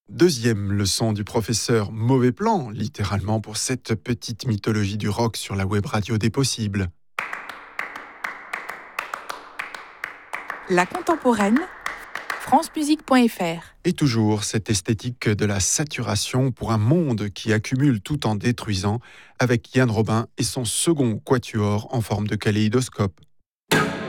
Deuxième leçon du professeur Mauvais Plan, littéralement pour cette petite mythologie du rock sur la web radio des possibles. La contemporaine, francemusique.fr. Et toujours cette esthétique de la saturation pour un monde qui accumule tout en détruisant, avec Yann Robin et son second quatuor en forme de kaléidoscope.